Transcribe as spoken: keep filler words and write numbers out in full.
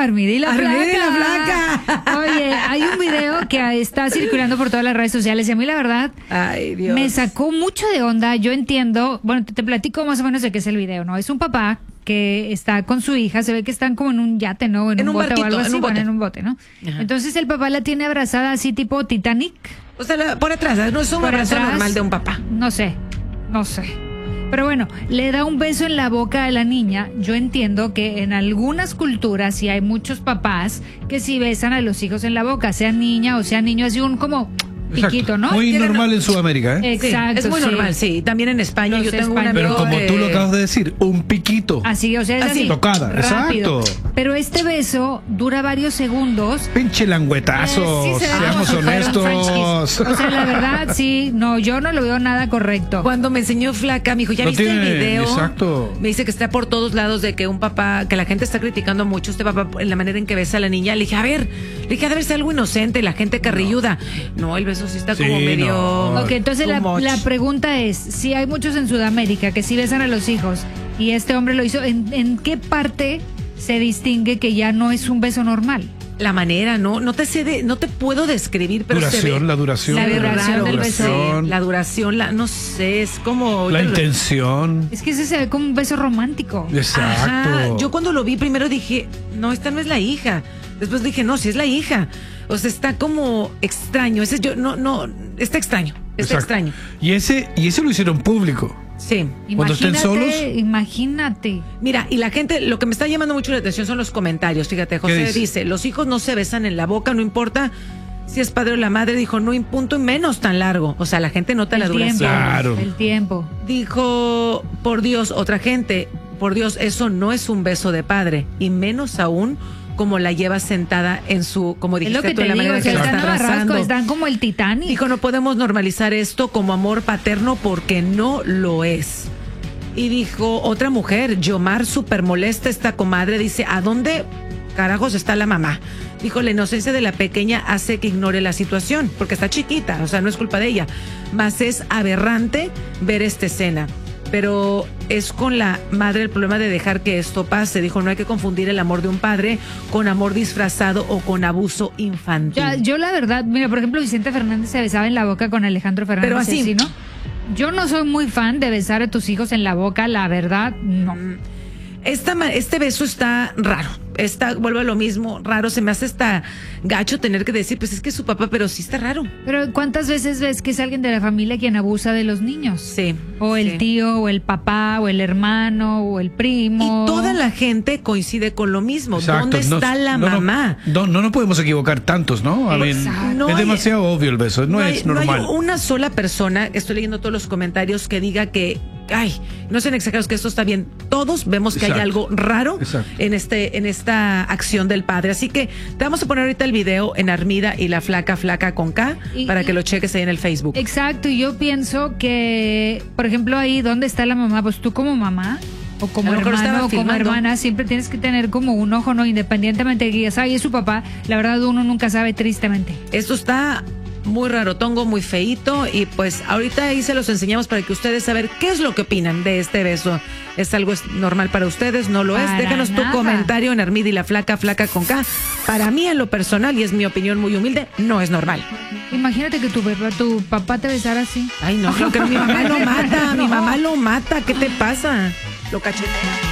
Armida y la Armida Flaca. y la Flaca. Oye, hay un video que está circulando por todas las redes sociales y a mí la verdad Ay, Dios. me sacó mucho de onda. Yo entiendo, bueno, te, te platico más o menos de qué es el video, ¿no? Es un papá que está con su hija, se ve que están como en un yate, ¿no? En, En un, un bote barquito, o algo en así, un bote. bueno, en un bote, ¿no? Ajá. Entonces el papá la tiene abrazada así tipo Titanic. O sea, la- por atrás, no es un Por abrazo atrás. normal de un papá. No sé, no sé. Pero bueno, le da un beso en la boca a la niña. Yo entiendo que en algunas culturas sí hay muchos papás que sí besan a los hijos en la boca, sea niña o sea niño, así un como piquito, ¿no? Muy Tiene- normal en Sudamérica, ¿eh? Sí, Exacto. es muy sí. normal, sí. También en España Los yo tengo un españoles. amigo Pero como que- tú lo acabas de decir, un piquito. Así, o sea, es Así, así. tocada, rápido. exacto. Pero este beso dura varios segundos. Pinche languetazo, Eh, sí se ve seamos como si fuera un French honestos. kiss. O sea, la verdad, sí, no, yo no lo veo nada correcto. Cuando me enseñó Flaca, me dijo, ¿ya No viste el tiene- video? exacto. Me dice que está por todos lados de que un papá, que la gente está criticando mucho a este papá en la manera en que besa a la niña. Le dije, a ver, le dije, debe ser algo inocente, la gente carrilluda. No, el beso sí está Sí, como medio... no. Ok, entonces too la, much. la pregunta es, si hay muchos en Sudamérica que sí besan a los hijos y este hombre lo hizo, ¿en, en qué parte se distingue que ya no es un beso normal? La manera, no, no te sé de, no te puedo describir, pero se Duración, ve- la duración. La se ve duración raro, del beso. sí, la duración, la, no sé, es como... La intención. Es que ese se ve como un beso romántico. Exacto. Ajá. Yo cuando lo vi primero dije, no, esta no es la hija. Después dije, no, sí es la hija. O sea, está como extraño. Ese yo, no, no, está extraño. Está Exacto. extraño. Y ese, y ese lo hicieron público. Sí. Cuando estén solos. Imagínate. Mira, y la gente, lo que me está llamando mucho la atención son los comentarios. Fíjate, José dice? dice? los hijos no se besan en la boca, no importa si es padre o la madre. Dijo, no, punto y menos tan largo. O sea, la gente nota la El duración. tiempo. Claro. El tiempo. Dijo, por Dios, otra gente, por Dios, eso no es un beso de padre, y menos aún como la lleva sentada en su, como Es dijiste lo que tú, en te la digo, manera en que que la están está a barrasco, abrazando. están como el Titanic. Dijo, no podemos normalizar esto como amor paterno porque no lo es. Y dijo otra mujer, Yomar, súper molesta esta comadre, dice, ¿a dónde carajos está la mamá? Dijo, la inocencia de la pequeña hace que ignore la situación, porque está chiquita, o sea, no es culpa de ella. Mas es aberrante ver esta escena. Pero es con la madre el problema de dejar que esto pase. Dijo, no hay que confundir el amor de un padre con amor disfrazado o con abuso infantil. Ya, yo la verdad, mira, por ejemplo, Vicente Fernández se besaba en la boca con Alejandro Fernández. Pero así. ¿no? Yo no soy muy fan de besar a tus hijos en la boca, la verdad, no. Esta, ma- este beso está raro. Esta, vuelvo a lo mismo, raro. Se me hace hasta gacho tener que decir, pues es que es su papá, pero sí está raro. Pero ¿cuántas veces ves que es alguien de la familia quien abusa de los niños? Sí. O el sí. tío, o el papá, o el hermano, o el primo. Y toda la gente coincide con lo mismo. Exacto. ¿Dónde No- está la no, no- mamá? No, no nos podemos equivocar tantos, ¿no? I mean, Exacto. No es hay- demasiado obvio el beso, no, hay, es normal. No hay una sola persona, estoy leyendo todos los comentarios, que diga que, ay, no sean exagerados, que esto está bien. Todos vemos que hay Exacto. algo raro Exacto. en este, en esta acción del padre. Así que te vamos a poner ahorita el video en Armida y la Flaca, Flaca con K, Y- para y- que lo cheques ahí en el Facebook. Exacto, y yo pienso que, por ejemplo, ahí, ¿dónde está la mamá? Pues tú como mamá, o como A lo mejor hermano, estaba o como filmando. hermana, siempre tienes que tener como un ojo, ¿no? Independientemente de que digas, ay, es su papá, la verdad uno nunca sabe, tristemente. Esto está muy rarotongo, muy feíto, y pues ahorita ahí se los enseñamos para que ustedes saber qué es lo que opinan de este beso. ¿Es algo es normal para ustedes? ¿No lo es? Para Déjanos nada. tu comentario en Armida y la Flaca, Flaca con K. Para mí, en lo personal, y es mi opinión muy humilde, no es normal. Imagínate que tu papá, tu papá te besara así. Ay, no, creo que mi mamá lo mata, mi mamá lo mata. ¿Qué te pasa? Lo cachetea.